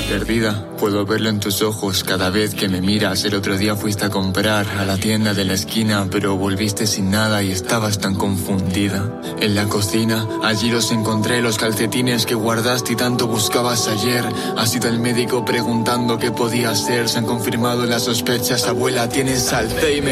perdida. Puedo verlo en tus ojos cada vez que me miras. El otro día fuiste a comprar a la tienda de la esquina, pero volviste sin nada y estabas tan confundida. En la cocina, allí los encontré, los calcetines que guardaste y tanto buscabas ayer. Ha sido el médico preguntando qué podía ser. Se han confirmado las sospechas, abuela, tienes Alzheimer.